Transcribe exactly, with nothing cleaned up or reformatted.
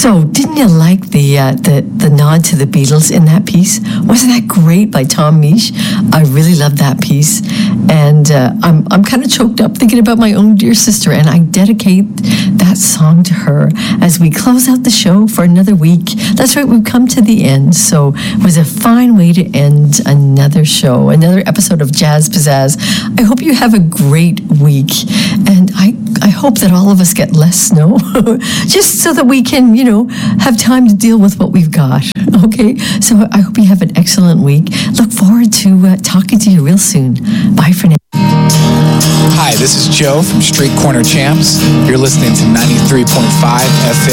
So, didn't you like the, uh, the the nod to the Beatles in that piece? Wasn't that great by Tom Misch? I really loved that piece, and uh, I'm I'm kind of choked up thinking about my own dear sister, and I dedicate that song to her as we close out the show for another week. That's right, we've come to the end, so it was a fine way to end another show, another episode of Jazz Pizzazz. I hope you have a great week, and I I hope that all of us get less snow, just so that we can, you know, have time to deal with what we've got. Okay, so I hope you have an excellent week. Look forward to uh, talking to you real soon. Bye for now. Hi, this is Joe from Street Corner Champs. You're listening to ninety-three point five F